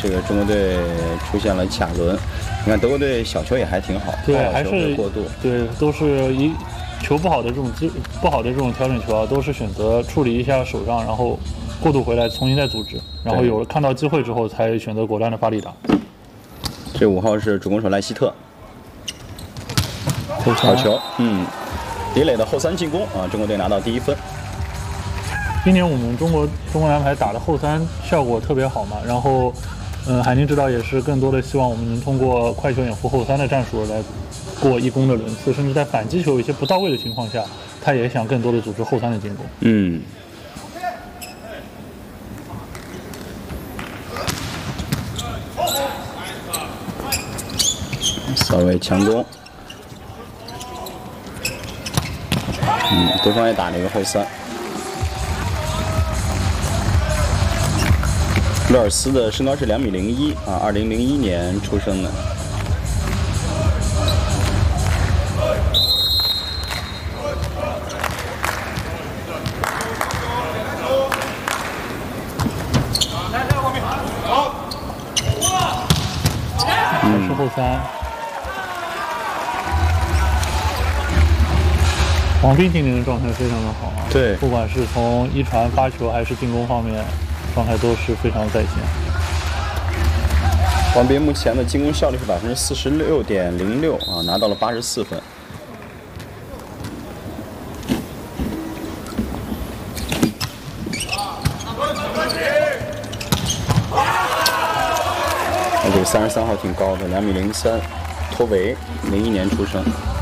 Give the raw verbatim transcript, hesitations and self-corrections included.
这个中国队出现了卡伦。你看德国队小球也还挺好， 对，还是过度， 对，都是一球不好的这种机不好的这种调整球啊，都是选择处理一下手上，然后过渡回来重新再组织，然后有了看到机会之后才选择果断的发力打。 这五号是主攻手赖希特，好球，嗯，李磊的后三进攻啊，中国队拿到第一分。 今年我们中国中国男排打的后三效果特别好嘛，然后，嗯，海宁指导也是更多的希望我们能通过快球掩护后三的战术来过一攻的轮次，甚至在反击球有一些不到位的情况下，他也想更多的组织后三的进攻。 嗯。稍微强攻，嗯，对方也打了一个后三。勒尔斯的身高是两米零一啊，二零零一年出生的。 还是后三。王斌今年的状态非常的好啊， 对， 不管是从一传发球还是进攻方面，状态都是非常在线。 王斌目前的进攻效率是百分之四十六点零六啊，拿到了八十四分。那这个三十三号挺高的，两米零三，托维，零一年出生。